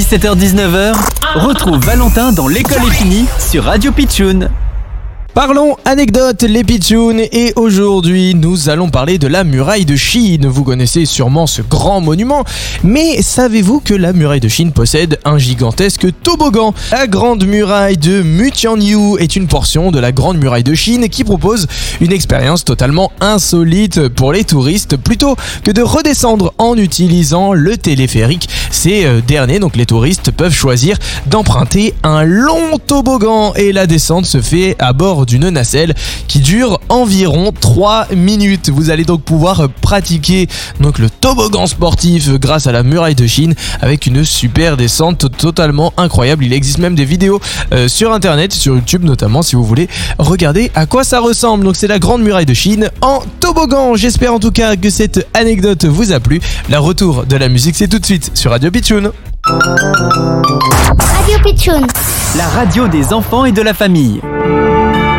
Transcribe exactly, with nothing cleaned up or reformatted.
dix-sept heures dix-neuf heures, retrouve Valentin dans l'école est finie sur Radio Pitchoun. Parlons anecdotes les pitchouns et aujourd'hui nous allons parler de la muraille de Chine. Vous connaissez sûrement ce grand monument, mais savez-vous que la muraille de Chine possède un gigantesque toboggan? La grande muraille de Mutianyu est une portion de la grande muraille de Chine qui propose une expérience totalement insolite pour les touristes. Plutôt que de redescendre en utilisant le téléphérique, ces derniers, donc les touristes, peuvent choisir d'emprunter un long toboggan et la descente se fait à bord d'une nacelle qui dure environ trois minutes. Vous allez donc pouvoir pratiquer donc le toboggan sportif grâce à la muraille de Chine avec une super descente totalement incroyable. Il existe même des vidéos euh, sur internet, sur YouTube notamment, si vous voulez regarder à quoi ça ressemble. Donc c'est la grande muraille de Chine en toboggan. J'espère en tout cas que cette anecdote vous a plu. La retour de la musique, c'est tout de suite sur Radio Pitchoun. Radio Pitchoun, la radio des enfants et de la famille.